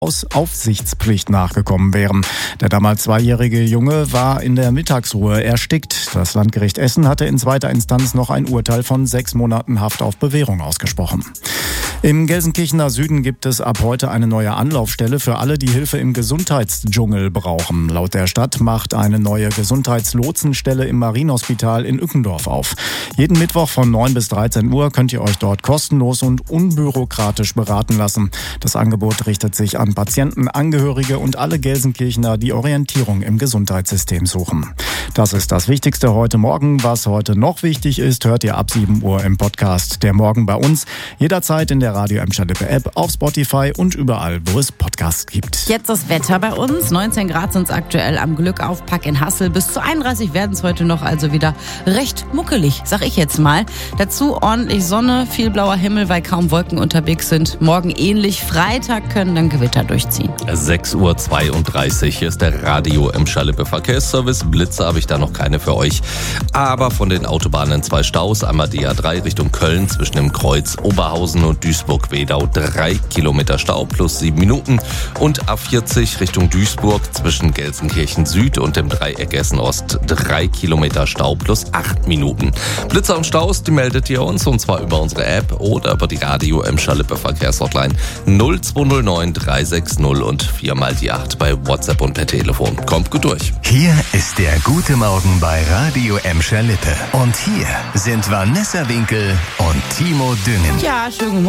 Aufsichtspflicht nachgekommen wären. Der damals 2-jährige Junge war in der Mittagsruhe erstickt. Das Landgericht Essen hatte in zweiter Instanz noch ein Urteil von 6 Monaten Haft auf Bewährung ausgesprochen. Im Gelsenkirchener Süden gibt es ab heute eine neue Anlaufstelle für alle, die Hilfe im Gesundheitsdschungel brauchen. Laut der Stadt macht eine neue Gesundheitslotsenstelle im Marienhospital in Ückendorf auf. Jeden Mittwoch von 9 bis 13 Uhr könnt ihr euch dort kostenlos und unbürokratisch beraten lassen. Das Angebot richtet sich an Patienten, Angehörige und alle Gelsenkirchener, die Orientierung im Gesundheitssystem suchen. Das ist das Wichtigste heute Morgen. Was heute noch wichtig ist, hört ihr ab 7 Uhr im Podcast Der Morgen bei uns. Jederzeit in der Radio Emscher Lippe App, auf Spotify und überall, wo es Podcasts gibt. Jetzt das Wetter bei uns. 19 Grad sind es aktuell am Glückaufpack in Hassel. Bis zu 31 werden es heute noch, also wieder recht muckelig, sag ich jetzt mal. Dazu ordentlich Sonne, viel blauer Himmel, weil kaum Wolken unterwegs sind. Morgen ähnlich. Freitag können dann Gewitter durchziehen. 6:32 Uhr ist der Radio Emscher Lippe Verkehrsservice. Blitze habe ich da noch keine für euch. Aber von den Autobahnen 2 Staus. Einmal die A3 Richtung Köln zwischen dem Kreuz Oberhausen und Duisburg-Wedau 3 Kilometer Stau plus 7 Minuten. Und A40 Richtung Duisburg zwischen Gelsenkirchen Süd und dem Dreieck Essen Ost 3 Kilometer Stau plus 8 Minuten. Blitzer und Staus, die meldet ihr uns, und zwar über unsere App oder über die Radio Emscher Lippe Verkehrshotline 0209 360 und 4 mal die 8 bei WhatsApp und per Telefon. Kommt gut durch. Hier ist der Gute Morgen bei Radio Emscher Lippe. Und hier sind Vanessa Winkel und Timo Düngen. Ja, schönen